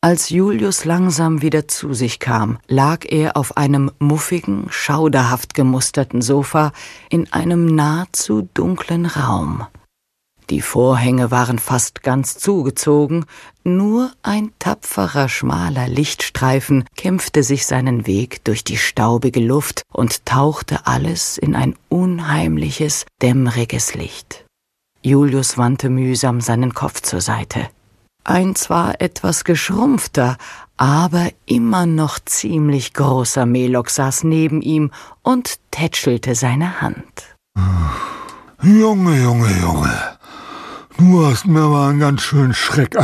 Als Julius langsam wieder zu sich kam, lag er auf einem muffigen, schauderhaft gemusterten Sofa in einem nahezu dunklen Raum. Die Vorhänge waren fast ganz zugezogen, nur ein tapferer, schmaler Lichtstreifen kämpfte sich seinen Weg durch die staubige Luft und tauchte alles in ein unheimliches, dämmeriges Licht. Julius wandte mühsam seinen Kopf zur Seite. Ein zwar etwas geschrumpfter, aber immer noch ziemlich großer Melok saß neben ihm und tätschelte seine Hand. Junge, du hast mir mal einen ganz schönen Schreck